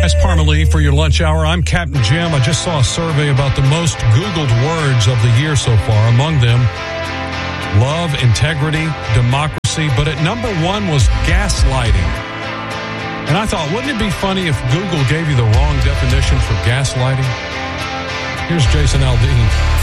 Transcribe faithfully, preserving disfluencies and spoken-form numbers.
As Parmalee for your lunch hour. I'm Captain Jim. I just saw a survey about the most Googled words of the year so far. Among them, love, integrity, democracy. But at number one was gaslighting. And I thought, wouldn't it be funny if Google gave you the wrong definition for gaslighting? Here's Jason Aldean.